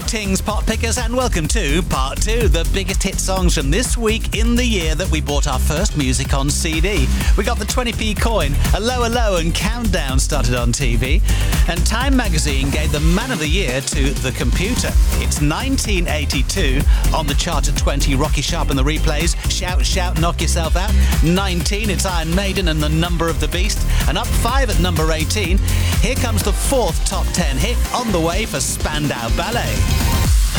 Greetings, pot pickers, and welcome to Part 2, the biggest hit songs from this week in the year that we bought our first music on CD. We got the 20p coin, Hello, and Countdown started on TV, and Time magazine gave the Man of the Year to The Computer. It's 1982, on the chart at 20, Rocky Sharp and the Replays, Shout, Shout, Knock Yourself Out. 19, it's Iron Maiden and The Number of the Beast, and up 5 at number 18, here comes the fourth top 10 hit on the way for Spandau Ballet.